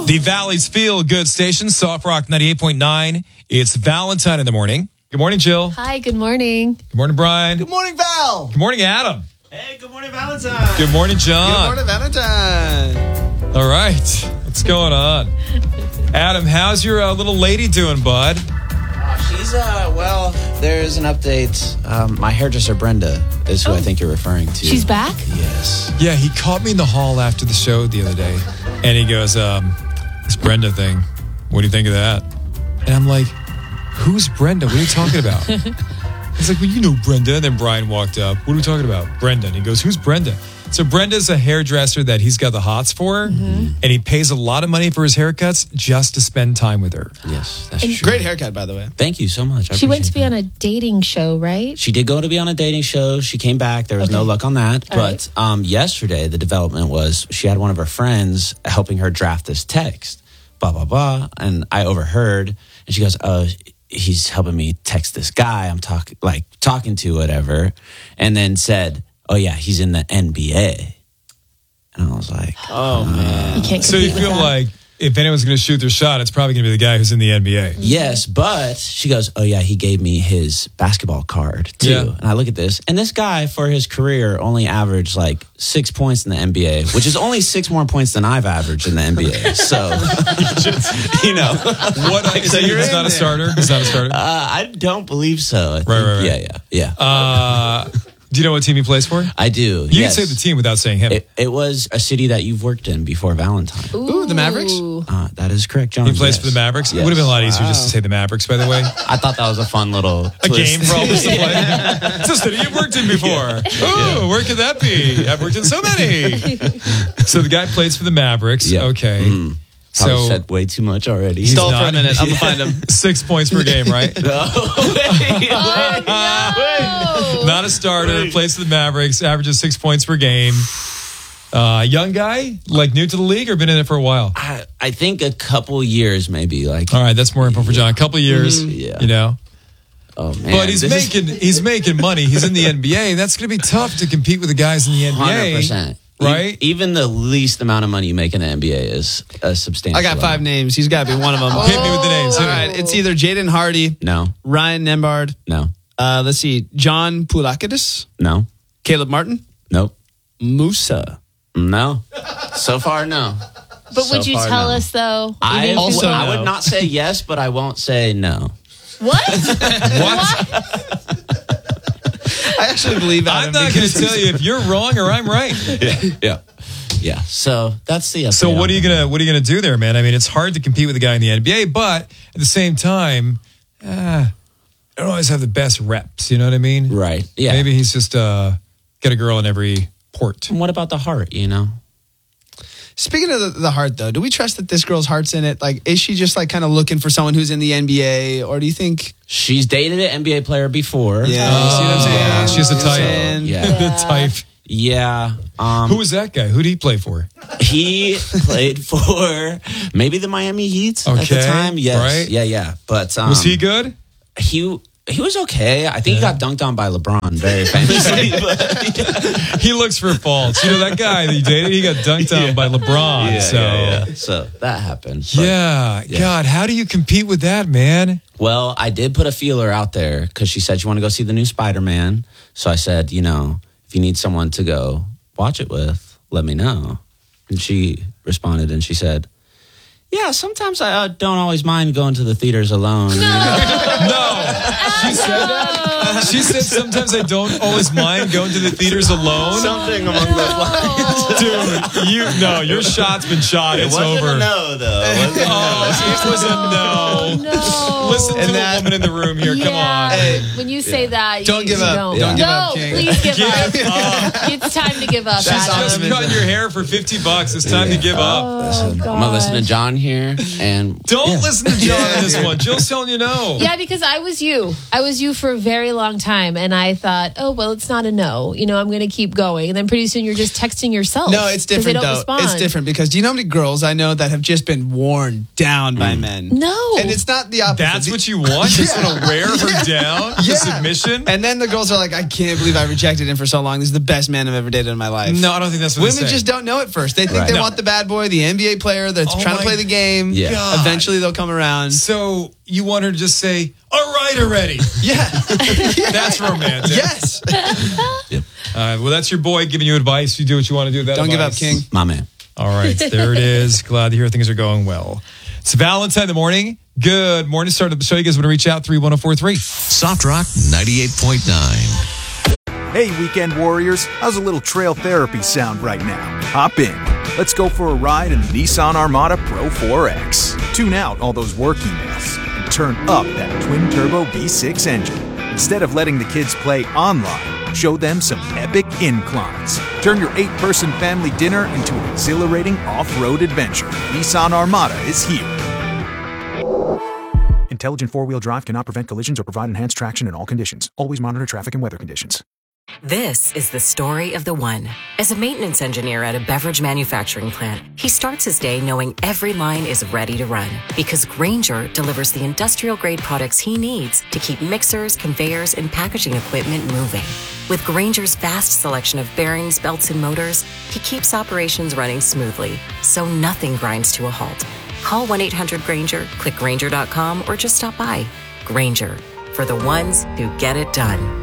The Valley's Feel Good Station, Soft Rock 98.9. It's Valentine in the morning. Good morning, Jill. Hi, good morning. Good morning, Brian. Good morning, Val. Good morning, Adam. Hey, good morning, Valentine. Good morning, John. Good morning, Valentine. All right. What's going on? Adam, how's your little lady doing, bud? She's, well, there's an update. My hairdresser, Brenda, is who I think you're referring to. She's back? Yes. Yeah, he caught me in the hall after the show the other day, and he goes, this Brenda thing, what do you think of that? And I'm like, who's Brenda? What are you talking about? He's like, well, you know Brenda. And then Brian walked up. What are we talking about? Brenda. And he goes, who's Brenda? So Brenda's a hairdresser that he's got the hots for, and he pays a lot of money for his haircuts just to spend time with her. Yes, that's true. Great haircut, by the way. Thank you so much. She went to be on a dating show, right? She did go to be on a dating show. She came back. There was no luck on that. All But yesterday, the development was she had one of her friends helping her draft this text, blah, blah, blah. And I overheard, and she goes, he's helping me text this guy I'm talking to, whatever. And then said, oh, yeah, he's in the NBA. And I was like, Oh, man. You can't So you compete with feel that. like if anyone's going to shoot their shot, it's probably going to be the guy who's in the NBA. yes, but she goes, oh, yeah, he gave me his basketball card, too. Yeah. And I look at this, and this guy, for his career, only averaged like 6 points in the NBA, which is only 6 more points than I've averaged in the NBA. So, you know. What? So you're he's in not a there. starter? He's not a starter? I don't believe so. I think, Right. Yeah. Do you know what team he plays for? I do. You yes. can say the team without saying him. It was a city that you've worked in before Valentine. Ooh, the Mavericks? That is correct, John. He plays yes. for the Mavericks. Yes. It would have been a lot easier just to say the Mavericks, by the way. I thought that was a fun little A twist. game for all of us to play. It's a city you've worked in before. Oh, where could that be? I've worked in so many. So the guy plays for the Mavericks. Yeah. Okay. Probably So said way too much already. He's Stall for not- a minute. I'm going to find him. 6 points per game, right? Oh, Not a starter. Plays for the Mavericks. Averages 6 points per game. Young guy, like new to the league, or been in it for a while? I think a couple years, maybe. Like, All right, that's more info for John. A couple of years, Yeah. you know. oh man, But he's this is making money. He's in the NBA. That's going to be tough to compete with the guys in the NBA. 100%. Right? Even the least amount of money you make in the NBA is a substantial. I got 5 amount. names. He's got to be one of them. Hit me with the names. All right, it's either Jaden Hardy, No, Ryan Nembhard, no, let's see, John Poulakidis, no, Caleb Martin, nope, Musa. no. So far, no. but So would you far, tell no. us, though? I even if you- also- I no. would not say yes, but I won't say no. What? What? I actually believe I'm Adam not going because to tell you if you're wrong or I'm right. Yeah. So that's the update. So what on are you gonna do there, man? I mean, it's hard to compete with a guy in the NBA, but at the same time, I don't always have the best reps. You know what I mean? Right. Yeah. Maybe he's just got a girl in every port. And what about the heart? You know. Speaking of the heart, though, do we trust that this girl's heart's in it? Like, is she just like kind of looking for someone who's in the NBA, or do you think? She's dated an NBA player before. Yeah, you see what I'm saying? yeah, she's a You know what I'm type. saying? Yeah. The type. Yeah. Who was that guy? Who did he play for? He played for maybe the Miami Heat at the Okay, time. Yes. right. Yeah. But Was he good? He was okay. I think he got dunked on by LeBron very famously. But, He looks for faults. You know that guy that you dated? He got dunked on by LeBron. So that happened. But, Yeah. God, how do you compete with that, man? Well, I did put a feeler out there because she said you want to go see the new Spider-Man. So I said, you know, if you need someone to go watch it with, let me know. And she responded and she said, yeah, sometimes I don't always mind going to the theaters alone. No. She said that? She said sometimes I don't always mind going to the theaters alone. Something among those lines. Dude, your shot's been shot. It's over. no, though. Oh, it was a no. No. Listen to the woman in the room here. Come on. Hey, when you say that, Don't give up. Don't. Don't give no, up, King. please give Give up. It's time to give up, She's Adam. just cutting your hair for $50. It's time to give up. Oh, I'm gonna listen to John here, and Don't listen to John on this one. Jill's telling you no. Yeah, because I was you. I was you for a very long time, and I thought, oh, well, it's not a no. You know, I'm going to keep going. And then pretty soon you're just texting yourself. No, it's 'cause they different don't though. respond. It's different because do you know how many girls I know that have just been worn down by men? No. And it's not the opposite. That's what you want? Just Yeah. want to wear her down to Yeah. submission? And then the girls are like, I can't believe I rejected him for so long. This is the best man I've ever dated in my life. No, I don't think that's what Women they say. just don't know at first. They think Right. they No. want the bad boy, the NBA player that's Oh trying to my play the game. Yeah. God. Eventually they'll come around. So you want her to just say, all right already. Yeah. That's romantic. Yes. Yep. Well, that's your boy giving you advice. You do what you want to do with that Don't give up, advice. King. My man. All right, there it is. Glad to hear things are going well. It's Valentine in the morning. Good morning. Start of the show. You guys want to reach out, 31043. Soft Rock 98.9. Hey, weekend warriors, how's a little trail therapy sound right now? Hop in. Let's go for a ride in the Nissan Armada Pro 4X. Tune out all those work emails and turn up that twin-turbo V6 engine. Instead of letting the kids play online, show them some epic inclines. Turn your 8-person family dinner into an exhilarating off-road adventure. Nissan Armada is here. Intelligent four-wheel drive cannot prevent collisions or provide enhanced traction in all conditions. Always monitor traffic and weather conditions. This is the story of the one. As a maintenance engineer at a beverage manufacturing plant, he starts his day knowing every line is ready to run because Grainger delivers the industrial-grade products he needs to keep mixers, conveyors, and packaging equipment moving. With Grainger's vast selection of bearings, belts, and motors, he keeps operations running smoothly, so nothing grinds to a halt. Call 1-800-GRAINGER, click Grainger.com, or just stop by. Grainger, for the ones who get it done.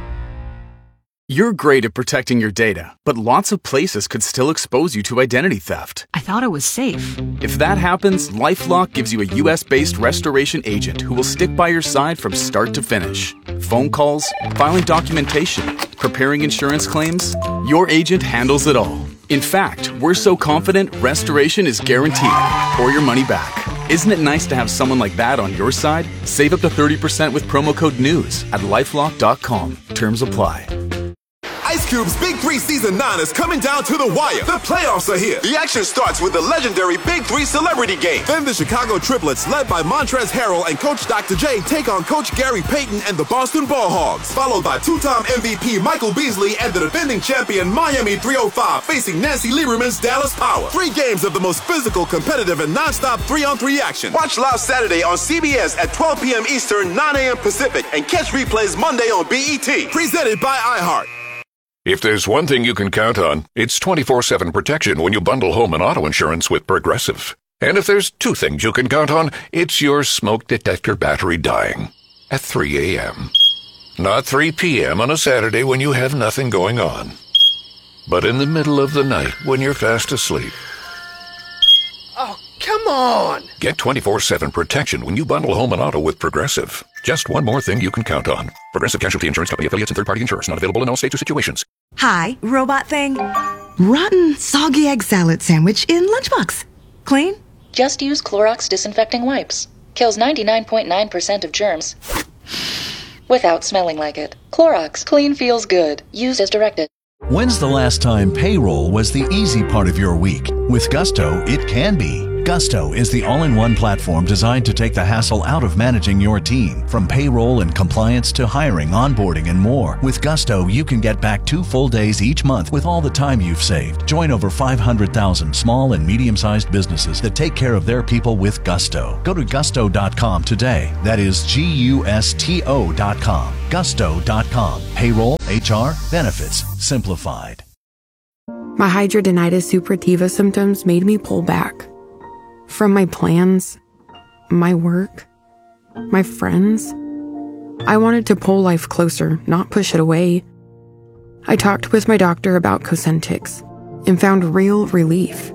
You're great at protecting your data, but lots of places could still expose you to identity theft. I thought it was safe. If that happens, LifeLock gives you a US-based restoration agent who will stick by your side from start to finish. Phone calls, filing documentation, preparing insurance claims, your agent handles it all. In fact, we're so confident restoration is guaranteed or your money back. Isn't it nice to have someone like that on your side? Save up to 30% with promo code NEWS at LifeLock.com. Terms apply. Ice Cube's Big 3 Season 9 is coming down to the wire. The playoffs are here. The action starts with the legendary Big 3 Celebrity Game. Then the Chicago Triplets, led by Montrezl Harrell and Coach Dr. J, take on Coach Gary Payton and the Boston Ball Hogs. Followed by two-time MVP Michael Beasley and the defending champion Miami 305 facing Nancy Lieberman's Dallas Power. 3 games of the most physical, competitive, and non-stop 3-on-3 action. Watch live Saturday on CBS at 12 p.m. Eastern, 9 a.m. Pacific, and catch replays Monday on BET. Presented by iHeart. If there's one thing you can count on, it's 24/7 protection when you bundle home and auto insurance with Progressive. And if there's 2 things you can count on, it's your smoke detector battery dying at 3 a.m. Not 3 p.m. on a Saturday when you have nothing going on, but in the middle of the night when you're fast asleep. Oh, come on! Get 24/7 protection when you bundle home and auto with Progressive. Just one more thing you can count on. Progressive Casualty Insurance Company, affiliates, and third-party insurers. Not available in all states or situations. Hi, robot thing. Rotten, soggy egg salad sandwich in lunchbox. Clean? Just use Clorox disinfecting wipes. Kills 99.9% of germs without smelling like it. Clorox. Clean feels good. Use as directed. When's the last time payroll was the easy part of your week? With Gusto, it can be. Gusto is the all-in-one platform designed to take the hassle out of managing your team. From payroll and compliance to hiring, onboarding, and more. With Gusto, you can get back 2 full days each month with all the time you've saved. Join over 500,000 small and medium-sized businesses that take care of their people with Gusto. Go to gusto.com today. That is GUSTO.com. Gusto.com. Payroll, HR, benefits, simplified. My hidradenitis suppurativa symptoms made me pull back. From my plans, my work, my friends. I wanted to pull life closer, not push it away. I talked with my doctor about Cosentyx and found real relief.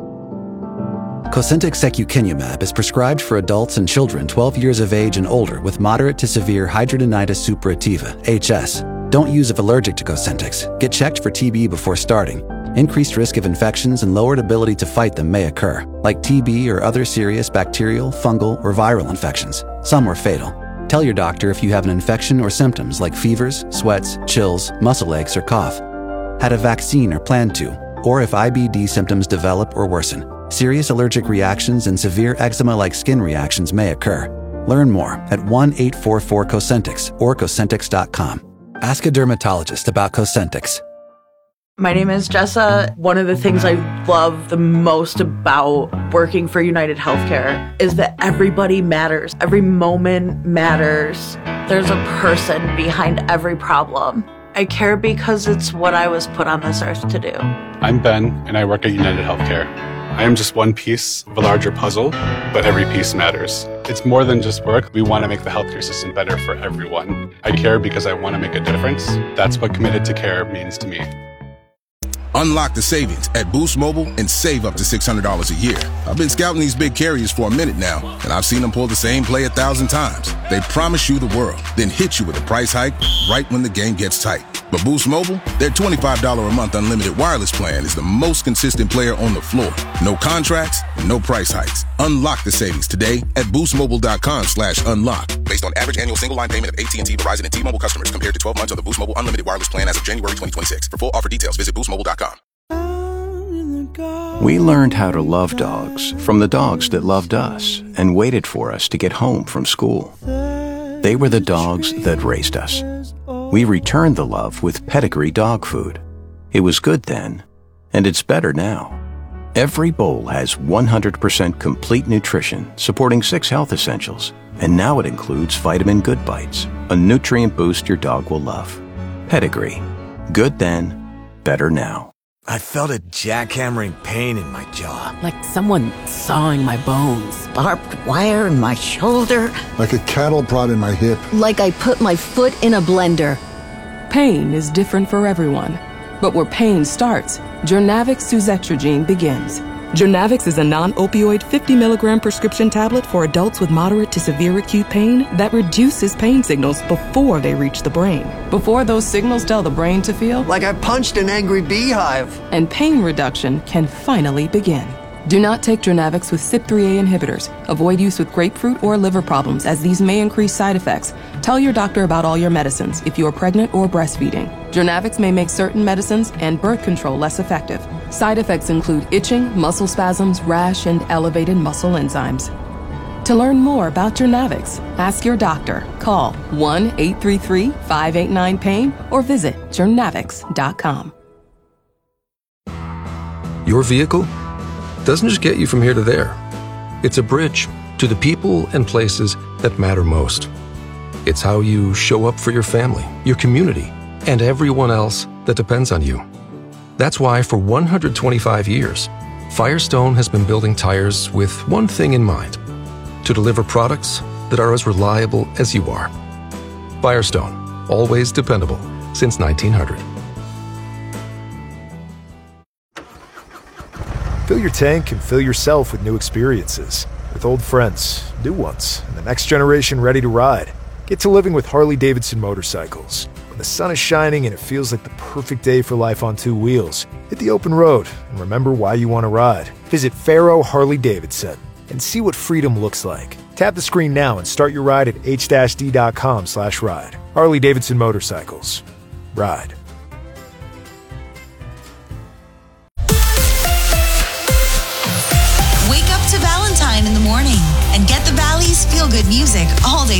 Cosentyx secukinumab is prescribed for adults and children 12 years of age and older with moderate to severe hidradenitis suppurativa, HS. Don't use if allergic to Cosentyx. Get checked for TB before starting. Increased risk of infections and lowered ability to fight them may occur, like TB or other serious bacterial, fungal, or viral infections. Some are fatal. Tell your doctor if you have an infection or symptoms like fevers, sweats, chills, muscle aches, or cough. Had a vaccine or plan to, or if IBD symptoms develop or worsen. Serious allergic reactions and severe eczema-like skin reactions may occur. Learn more at 1-844-COSENTYX or Cosentyx.com. Ask a dermatologist about Cosentyx. My name is Jessa. One of the things I love the most about working for United Healthcare is that everybody matters. Every moment matters. There's a person behind every problem. I care because it's what I was put on this earth to do. I'm Ben, and I work at United Healthcare. I am just one piece of a larger puzzle, but every piece matters. It's more than just work. We want to make the healthcare system better for everyone. I care because I want to make a difference. That's what committed to care means to me. Unlock the savings at Boost Mobile and save up to $600 a year. I've been scouting these big carriers for a minute now, and I've seen them pull the same play 1,000 times. They promise you the world, then hit you with a price hike right when the game gets tight. But Boost Mobile, their $25 a month unlimited wireless plan is the most consistent player on the floor. No contracts, no price hikes. Unlock the savings today at boostmobile.com/unlock. Based on average annual single line payment of AT&T, Verizon, and T-Mobile customers compared to 12 months of the Boost Mobile unlimited wireless plan as of January 2026. For full offer details, visit boostmobile.com. We learned how to love dogs from the dogs that loved us and waited for us to get home from school. They were the dogs that raised us. We returned the love with Pedigree dog food. It was good then, and it's better now. Every bowl has 100% complete nutrition, supporting 6 health essentials. And now it includes Vitamin Good Bites, a nutrient boost your dog will love. Pedigree. Good then, better now. I felt a jackhammering pain in my jaw. Like someone sawing my bones. Barbed wire in my shoulder. Like a cattle prod in my hip. Like I put my foot in a blender. Pain is different for everyone. But where pain starts, Journavx suzetrigine begins. Journavx is a non-opioid 50-milligram prescription tablet for adults with moderate to severe acute pain that reduces pain signals before they reach the brain. Before those signals tell the brain to feel like I punched an angry beehive. And pain reduction can finally begin. Do not take Journavx with CYP3A inhibitors. Avoid use with grapefruit or liver problems, as these may increase side effects. Tell your doctor about all your medicines if you are pregnant or breastfeeding. Journavx may make certain medicines and birth control less effective. Side effects include itching, muscle spasms, rash, and elevated muscle enzymes. To learn more about Journavx, ask your doctor. Call 1-833-589-PAIN or visit journavx.com. Your vehicle doesn't just get you from here to there. It's a bridge to the people and places that matter most. It's how you show up for your family, your community, and everyone else that depends on you. That's why for 125 years, Firestone has been building tires with one thing in mind: to deliver products that are as reliable as you are. Firestone, always dependable since 1900. Fill your tank and fill yourself with new experiences. With old friends, new ones, and the next generation ready to ride. Get to living with Harley-Davidson motorcycles. When the sun is shining and it feels like the perfect day for life on 2 wheels, hit the open road and remember why you want to ride. Visit Faro Harley-Davidson and see what freedom looks like. Tap the screen now and start your ride at h-d.com/ride. Harley-Davidson motorcycles. Ride. Wake up to Valentine in the morning and get the Valley's feel-good music all day